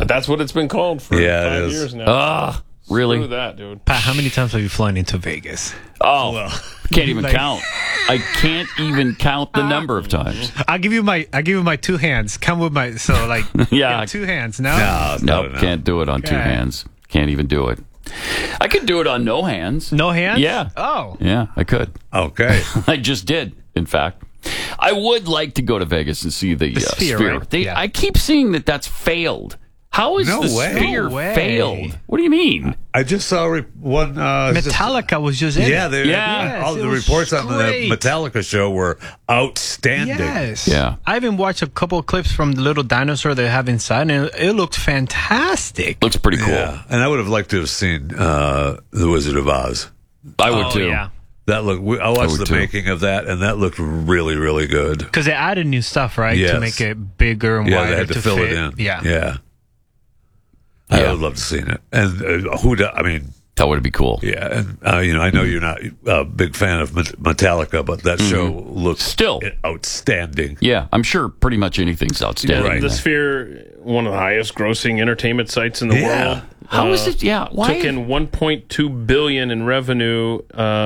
But that's what it's been called for 5 years now. Really? Screw that, dude. Pat, how many times have you flown into Vegas? Oh, can't even count. I can't even count the number of times. I'll give you my two hands. Come with my Yeah. 2 hands. No. Nope, can't do it on two hands. Can't even do it. I could do it on no hands. No hands? Yeah. Oh. Yeah, I could. Okay. I just did, in fact. I would like to go to Vegas and see the Sphere, Sphere. right? I keep seeing that's failed. How is No the way. Sphere No way. failed? What do you mean? I just saw one. Metallica was just in Yeah, it. all Yes, the it was reports on the great. Metallica show were outstanding. Yes. Yeah. I even watched a couple of clips from the little dinosaur they have inside, and it looked fantastic. Looks pretty cool. Yeah, and I would have liked to have seen The Wizard of Oz. I would too. Yeah. That I watched would the too. making of that, and that looked really, really good. Because they added new stuff, right? Yes. To make it bigger and Yeah, wider they had to fill fit. it in. Yeah. yeah. I would love to see it. And I mean, That would be cool. yeah, and I know you're not a big fan of Metallica, but that show looks Still. outstanding. Yeah, I'm sure pretty much anything's outstanding. Right. The Sphere, one of the highest grossing entertainment sites in the Yeah. world. How is it? Yeah, why? Took in $1.2 billion in revenue.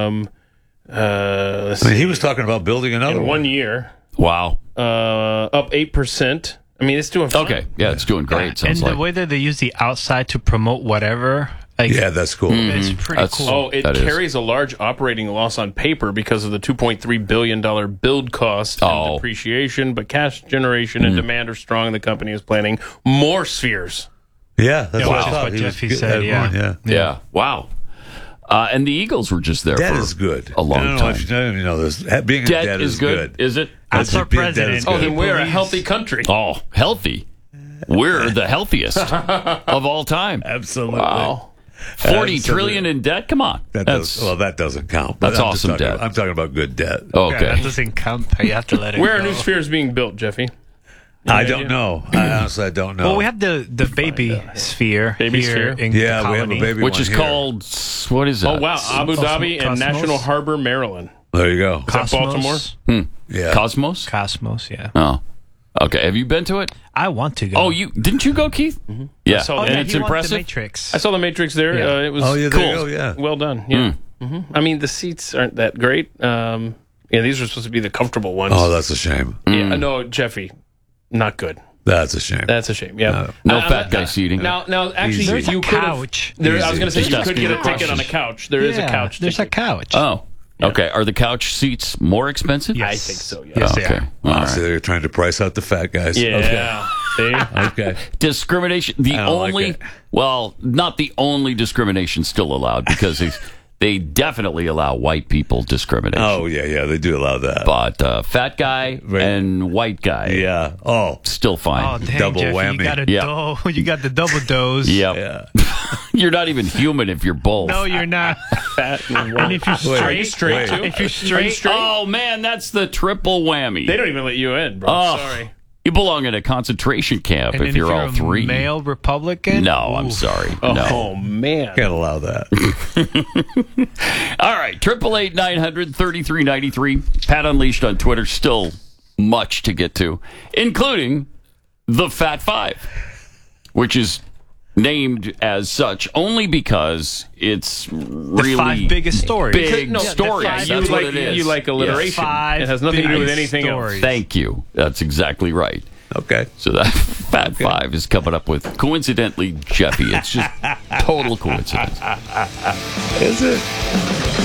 Let's I mean, see, he was talking about building another in one. 1 year, Wow. up 8%. I mean, it's doing fine. Okay. Yeah, it's doing great. And Sounds the like. way that they use the outside to promote whatever, like, Yeah, that's cool. it's pretty That's- cool. Oh, it That is. carries a large operating loss on paper because of the $2.3 billion build cost and depreciation, but cash generation and demand are strong. The company is planning more Spheres. Yeah, that's Yeah, what which I is thought. what He was Jeffy good- said, had yeah. one, yeah. Yeah. Wow. And the Eagles were just there Dead for is good. a long I don't know time. if you know this. Being a Dead dead is good. Is it? As our Being dead president, is Oh, good. then we're a believes- healthy country. Oh, healthy. We're the healthiest of all time. Absolutely. Wow. 40 Absolutely. trillion in debt? Come on. That doesn't count. But That's I'm just awesome talking debt. about- I'm talking about good debt. Yeah, Okay. that doesn't count. You have to let it Where are go. new Spheres being built, Jeffy? I don't know. I honestly don't know. Well, we have the baby sphere Baby here sphere? in yeah, the we have a colony. baby Which one is here. called, what is that? Oh, wow. Abu Dhabi and Cosmos? National Harbor, Maryland. There you go. Is that Baltimore? Yeah. Cosmos? Cosmos, yeah. Oh. Okay. Have you been to it? I want to go. Oh, didn't you go, Keith? Mm-hmm. Yeah. saw And that. it's he wants impressive. The Matrix. I saw the Matrix there. Yeah. It was Oh, yeah, there you Cool. go, yeah. well done. Yeah. I mean, the seats aren't that great. Yeah, these are supposed to be the comfortable ones. Oh, that's a shame. Yeah, no, Jeffy, not good. That's a shame. That's a shame. Yeah. No fat guy seating. Now, actually, Easy. There's a you could couch. I was Easy. going to say you Just could get a asking ticket on a questions. couch. There is a couch. There's a ticket. couch. Oh. Okay. Are the couch seats more expensive? Yes. I think so. Yeah. Yes, they Okay. are. All Oh, right. so they're trying to price out the fat guys. Yeah. See? Okay. Okay. Discrimination. The I don't like only, it. well, not the only discrimination still allowed because they definitely allow white people discrimination. Oh, yeah, they do allow that. But fat guy Right. and white guy, Yeah. Oh, still Oh, fine. dang, Double Jeffy, whammy. You got a Yeah. you got the double dose. Yep. yeah. You're not even human if you're both. No, you're not. Fat and And if you're Wait, Are you straight, straight wait. too? if you're straight, Oh man, that's the triple whammy. They don't even let you in, bro. Oh, Sorry. You belong in a concentration camp and if then you're all a three. male Republican. No, I'm Ooh. sorry. Oh, No. man. Can't allow that. All right, 888-900-3393. Pat Unleashed on Twitter. Still much to get to, including the Fat Five, which is named as such only because it's really The 5 biggest stories. big No, stories. the five- That's you what like, it is. You like alliteration. Five It has nothing to do with big anything stories. else. Thank you. That's exactly right. Okay. So that Fat Five is coming up with, coincidentally, Jeffy. It's just total coincidence. Is it?